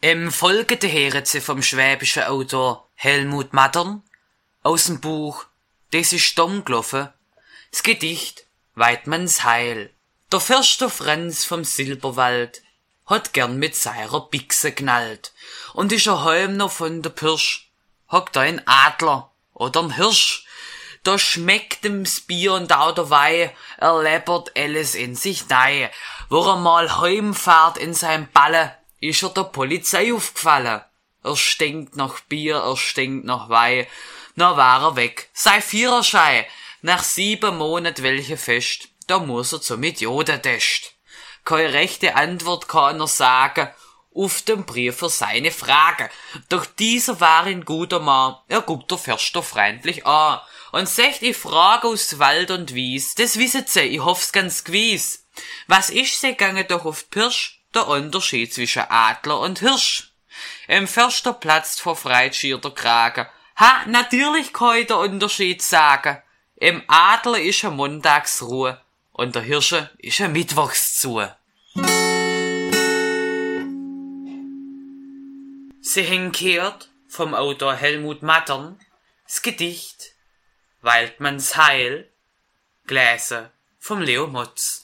Im folgenden hören Sie vom schwäbischen Autor Helmut Mattern aus dem Buch »Das ist dumm gelaufen« das Gedicht »Weidmanns Heil«. Der Förster Franz vom Silberwald hat gern mit seiner Bichse knallt und ist heim noch von der Pirsch, hockt ein Adler oder ein Hirsch. Da schmeckt ihm's Bier und auch der Weih, er läppert alles in sich nei. Wo er mal heimfahrt in seinem Balle, ist er der Polizei aufgefallen. Er stinkt nach Bier, er stinkt nach Weih. Na war er weg, sei Viererschei. Nach 7 Monaten welche Fest, da muss er zum Idiotentest. Keine rechte Antwort kann er sagen, auf dem Brief für seine Frage. Doch dieser war ein guter Mann, er guckt der Förster freundlich an und sagt, ich frage aus Wald und Wies, das wisset sie, ich hoff's ganz gewiss. Was ist sie gange doch auf Pirsch? Der Unterschied zwischen Adler und Hirsch. Im Förster platzt vor Freit schier der Kragen. Ha, natürlich kann ich der Unterschied sagen. Im Adler ist eine Montagsruhe und der Hirsche ist ein Mittwochszu. Sie haben gehört vom Autor Helmut Mattern das Gedicht »Weidmanns Heil«, gelesen vom Leo Motz.